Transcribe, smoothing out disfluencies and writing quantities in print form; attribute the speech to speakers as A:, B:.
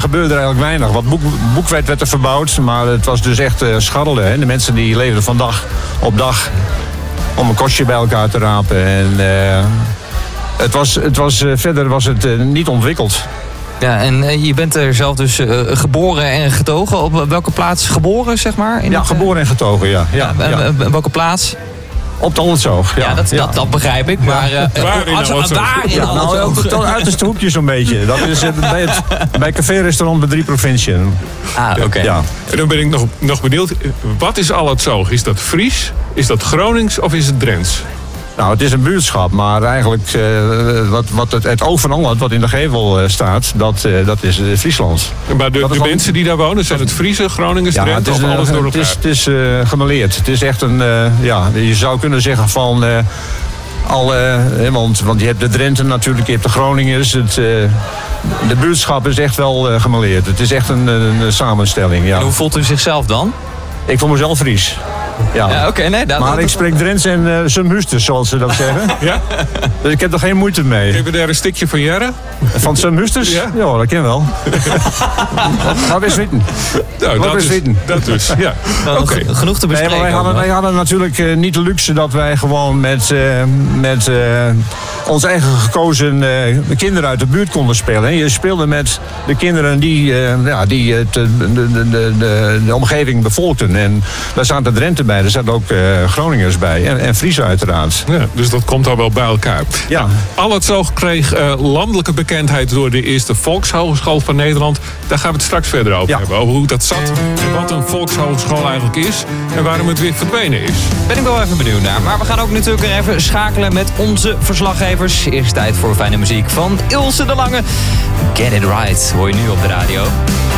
A: gebeurde er eigenlijk weinig. Wat Boekweit werd er verbouwd, maar het was dus echt scharrelen. Hè. De mensen die leefden van dag op dag om een kostje bij elkaar te rapen. En verder was het niet ontwikkeld.
B: Ja, en je bent er zelf dus geboren en getogen. Op welke plaats geboren, zeg maar?
A: Geboren en getogen, ja.
B: Welke plaats?
A: Op de Hollandsoog.
B: Dat begrijp ik. Maar
C: waar in
B: Hollandsoog?
A: Op het uiterste hoekje zo'n beetje. Dat is bij café-restaurant bij 3 Provinciën.
B: Oké.
A: Ja.
C: En dan ben ik nog benieuwd. Wat is Hollandsoog? Is dat Fries? Is dat Gronings of is het Drents?
A: Nou, het is een buurtschap, maar eigenlijk het oog van Anland, wat in de gevel staat, dat is Friesland.
C: Maar de mensen die daar wonen, zijn het Friese, Groningers, Drenthe of alles door elkaar?
A: Het is gemêleerd. Het is echt je zou kunnen zeggen van want je hebt de Drenthe natuurlijk, je hebt de Groningers. De buurtschap is echt wel gemêleerd. Het is echt een samenstelling, ja.
B: En hoe voelt u zichzelf dan?
A: Ik voel mezelf Fries. Ja,
B: oké,
A: maar ik spreek Drents en Sumhusters, zoals ze dat zeggen.
C: Ja?
A: Dus ik heb er geen moeite mee.
C: Hebben we daar een stukje van Jerre?
A: Van Sumhusters?
C: Ja?
A: Ja, dat ken wel. Wat is weten?
C: Dat dus, ja.
B: Oké. Genoeg te bespreken.
A: Nee, wij hadden natuurlijk niet de luxe dat wij gewoon met onze eigen gekozen kinderen uit de buurt konden spelen. Je speelde met de kinderen die de omgeving bevolkten. En daar zaten Drenthe bij, er zaten ook Groningers bij. En Friese uiteraard.
C: Ja, dus dat komt al wel bij elkaar.
A: Ja.
C: Hollandsoog kreeg landelijke bekendheid door de eerste volkshogeschool van Nederland. Daar gaan we het straks verder over hebben. Over hoe dat zat en wat een volkshogeschool eigenlijk is. En waarom het weer verdwenen is.
B: Ben ik wel even benieuwd naar. Maar we gaan ook natuurlijk weer even schakelen met onze verslaggevers. Eerst tijd voor fijne muziek van Ilse de Lange. Get It Right hoor je nu op de radio.